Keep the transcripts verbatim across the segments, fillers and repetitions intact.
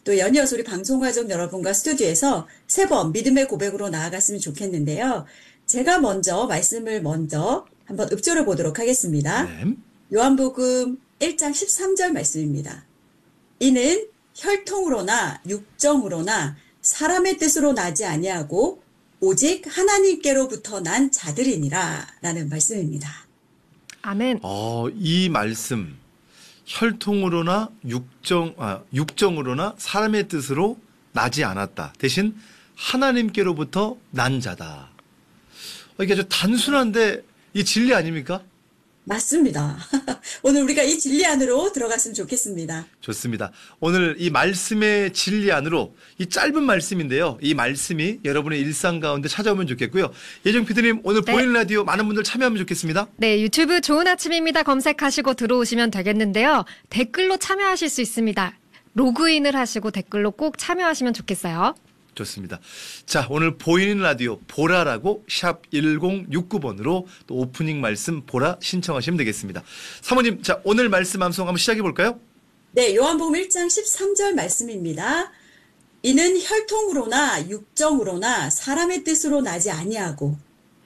또 연이어서 우리 방송가족 여러분과 스튜디오에서 세 번 믿음의 고백으로 나아갔으면 좋겠는데요. 제가 먼저 말씀을 먼저 한번 읊조려 보도록 하겠습니다. 네. 요한복음 일 장 십삼 절 말씀입니다. 이는 혈통으로나 육정으로나 사람의 뜻으로 나지 아니하고 오직 하나님께로부터 난 자들이니라 라는 말씀입니다. 아멘. 어, 이 말씀 혈통으로나 육정, 아, 육정으로나 사람의 뜻으로 나지 않았다. 대신 하나님께로부터 난 자다. 어, 이게 아주 단순한데 이 진리 아닙니까? 맞습니다. 오늘 우리가 이 진리 안으로 들어갔으면 좋겠습니다. 좋습니다. 오늘 이 말씀의 진리 안으로 이 짧은 말씀인데요. 이 말씀이 여러분의 일상 가운데 찾아오면 좋겠고요. 예정 피디님 오늘 네. 보이는 라디오 많은 분들 참여하면 좋겠습니다. 네, 유튜브 좋은 아침입니다 검색하시고 들어오시면 되겠는데요. 댓글로 참여하실 수 있습니다. 로그인을 하시고 댓글로 꼭 참여하시면 좋겠어요. 좋습니다. 자, 오늘 보이는 라디오 보라라고 샵 일공육구 번으로 또 오프닝 말씀 보라 신청하시면 되겠습니다. 사모님, 자, 오늘 말씀 암송 한번 시작해 볼까요? 네, 요한복음 일 장 십삼 절 말씀입니다. 이는 혈통으로나 육정으로나 사람의 뜻으로 나지 아니하고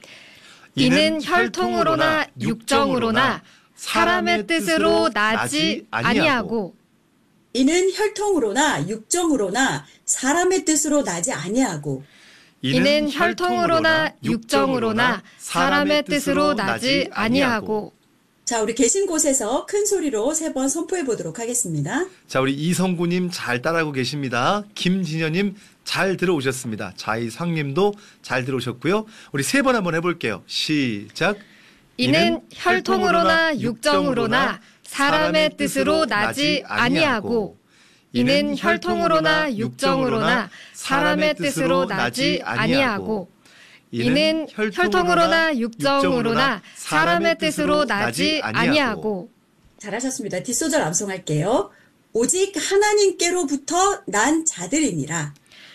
이는 혈통으로나 육정으로나 사람의 뜻으로 나지 아니하고 이는 혈통으로나 육정으로나 사람의 뜻으로 나지 아니하고 이는 혈통으로나 육정으로나 사람의 뜻으로 나지 아니하고. 자, 우리 계신 곳에서 큰 소리로 세 번 선포해 보도록 하겠습니다. 자, 우리 이성구님 잘 따라하고 계십니다. 김진현님 잘 들어오셨습니다. 자이상님도 잘 들어오셨고요. 우리 세 번 한번 해볼게요. 시작. 이는 혈통으로나 육정으로나 사람의 뜻으로 나지 아니하고 이는 혈통으로나 육정으로나 사람의 뜻으로 나지 아니하고 이는 혈통으로나 육정으로나 사람의 뜻으로 나지 아니하고. 잘하셨습니다. 뒷소절 암송할게요. 오직 하나님께로부터 난 자들이니라.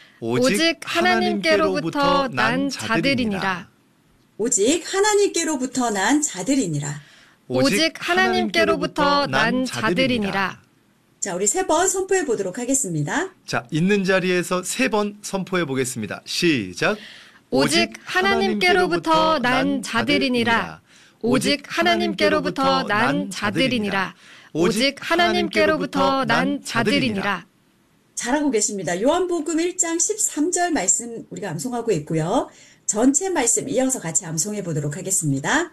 오직 하나님께로부터 난 자들이니라. 오직 하나님께로부터 난 자들이니라. 오직 하나님께로부터 난 자들이니라. 자, 우리 세 번 선포해 보도록 하겠습니다. 자, 있는 자리에서 세 번 선포해 보겠습니다. 시작. 오직 하나님께로부터 난 자들이니라. 오직 하나님께로부터 난 자들이니라. 오직 하나님께로부터 난 자들이니라. 잘하고 계십니다. 요한복음 일 장 십삼 절 말씀 우리가 암송하고 있고요. 전체 말씀 이어서 같이 암송해 보도록 하겠습니다.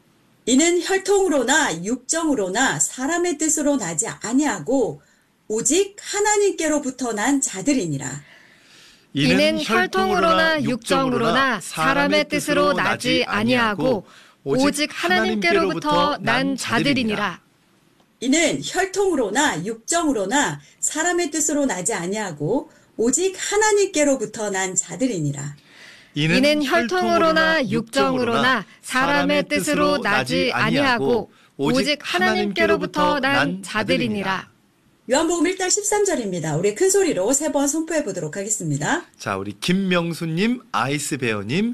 이는 혈통으로나 육정으로나 사람의 뜻으로 나지 아니하고 오직 하나님께로부터 난 자들이니라. 이는 혈통으로나 육정으로나 사람의 뜻으로 나지 아니하고 오직 하나님께로부터 난 자들이니라. 이는 혈통으로나 육정으로나 사람의 뜻으로 나지 아니하고 오직 하나님께로부터 난 자들이니라. 이는 혈통으로나 육정으로나 사람의 뜻으로 나지 아니하고 오직 하나님께로부터 난 자들이니라. 요한복음 일 장 십삼 절입니다. 우리 큰 소리로 세 번 선포해 보도록 하겠습니다. 자, 우리 김명수님, 아이스베어님,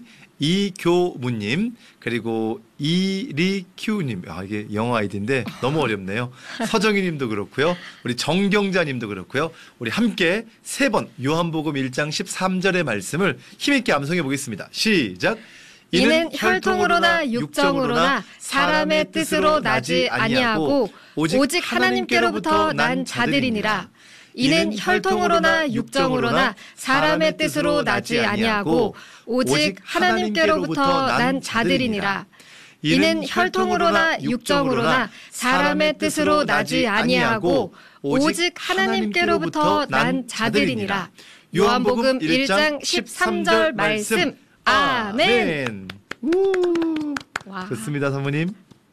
이교무님, 그리고 이리큐님. 아, 이게 영어 아이디인데 너무 어렵네요. 서정희님도 그렇고요. 우리 정경자님도 그렇고요. 우리 함께 세 번 요한복음 일 장 십삼 절의 말씀을 힘있게 암송해 보겠습니다. 시작. 이는 혈통으로나 육정으로나 사람의 뜻으로 나지 아니하고 오직 하나님께로부터 난 자들이니라. 이는 혈통으로나 육정으로나 사람의 뜻으로 나지 아니하고 오직 하나님께로부터 난 자들이니라. 이는 혈통으로나 육정으로나 사람의 뜻으로 나지 아니하고 오직 하나님께로부터 난 자들이니라. 요한복음 일 장 십삼 절 말씀. 아멘. 우. 와. 좋습니다, 사모님.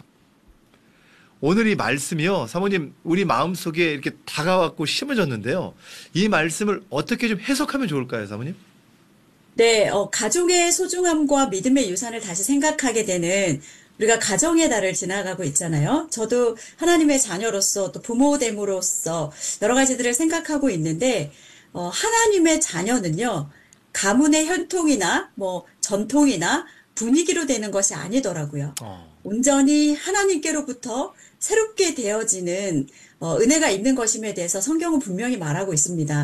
오늘 이 말씀이요, 사모님, 우리 마음속에 이렇게 다가왔고 심어졌는데요. 이 말씀을 어떻게 좀 해석하면 좋을까요, 사모님? 네, 어, 가족의 소중함과 믿음의 유산을 다시 생각하게 되는 우리가 가정의 달을 지나가고 있잖아요. 저도 하나님의 자녀로서 또 부모됨으로써 여러 가지들을 생각하고 있는데 어, 하나님의 자녀는요. 가문의 혈통이나 뭐 전통이나 분위기로 되는 것이 아니더라고요. 어. 온전히 하나님께로부터 새롭게 되어지는 어, 은혜가 있는 것임에 대해서 성경은 분명히 말하고 있습니다.